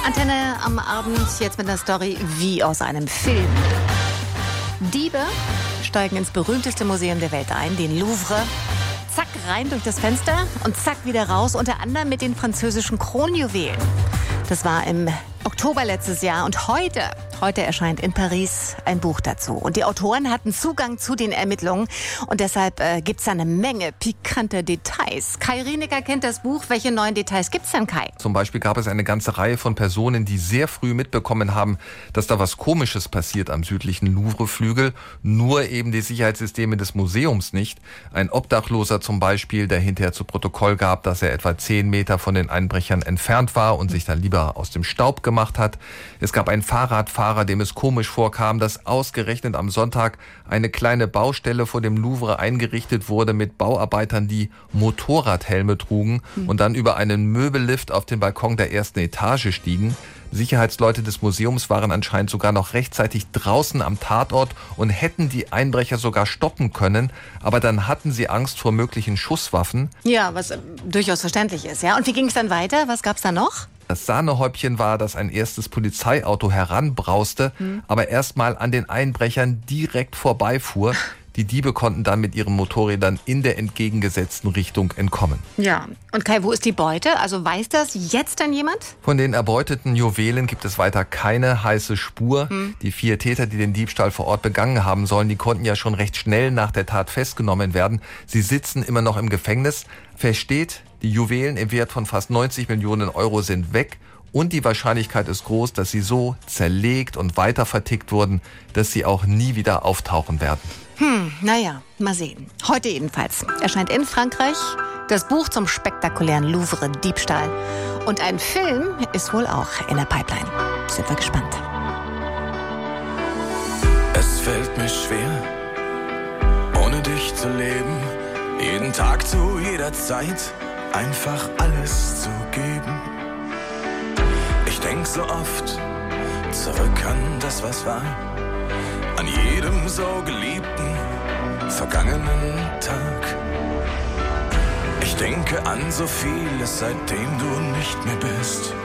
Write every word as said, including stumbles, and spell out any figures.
Antenne am Abend, jetzt mit einer Story wie aus einem Film. Diebe steigen ins berühmteste Museum der Welt ein, den Louvre. Zack, rein durch das Fenster und zack, wieder raus, unter anderem mit den französischen Kronjuwelen. Das war im Oktober letztes Jahr und heute, heute erscheint in Paris ein Buch dazu. Und die Autoren hatten Zugang zu den Ermittlungen und deshalb äh, gibt es eine Menge pikanter Details. Kai Rienecker kennt das Buch. Welche neuen Details gibt's denn, Kai? Zum Beispiel gab es eine ganze Reihe von Personen, die sehr früh mitbekommen haben, dass da was Komisches passiert am südlichen Louvre-Flügel. Nur eben die Sicherheitssysteme des Museums nicht. Ein Obdachloser zum Beispiel, der hinterher zu Protokoll gab, dass er etwa zehn Meter von den Einbrechern entfernt war und sich dann lieber aus dem Staub gemacht hat. Es gab einen Fahrradfahrer, dem es komisch vorkam, dass ausgerechnet am Sonntag eine kleine Baustelle vor dem Louvre eingerichtet wurde mit Bauarbeitern, die Motorradhelme trugen mhm. und dann über einen Möbellift auf den Balkon der ersten Etage stiegen. Sicherheitsleute des Museums waren anscheinend sogar noch rechtzeitig draußen am Tatort und hätten die Einbrecher sogar stoppen können, aber dann hatten sie Angst vor möglichen Schusswaffen. Ja, was äh, durchaus verständlich ist, ja. Und wie ging es dann weiter? Was gab's da noch? Das Sahnehäubchen war, dass ein erstes Polizeiauto heranbrauste, hm. aber erstmal an den Einbrechern direkt vorbeifuhr. Die Diebe konnten dann mit ihren Motorrädern in der entgegengesetzten Richtung entkommen. Ja, und Kai, wo ist die Beute? Also weiß das jetzt denn jemand? Von den erbeuteten Juwelen gibt es weiter keine heiße Spur. Hm. Die vier Täter, die den Diebstahl vor Ort begangen haben sollen, die konnten ja schon recht schnell nach der Tat festgenommen werden. Sie sitzen immer noch im Gefängnis. Fest steht, die Juwelen im Wert von fast neunzig Millionen Euro sind weg. Und die Wahrscheinlichkeit ist groß, dass sie so zerlegt und weiter vertickt wurden, dass sie auch nie wieder auftauchen werden. Hm, naja, mal sehen. Heute jedenfalls erscheint in Frankreich das Buch zum spektakulären Louvre-Diebstahl. Und ein Film ist wohl auch in der Pipeline. Sind wir gespannt. Es fällt mir schwer, ohne dich zu leben. Jeden Tag zu jeder Zeit einfach alles zu geben. Ich denk so oft zurück an das, was war. An jedem so geliebten, vergangenen Tag. Ich denke an so vieles, seitdem du nicht mehr bist.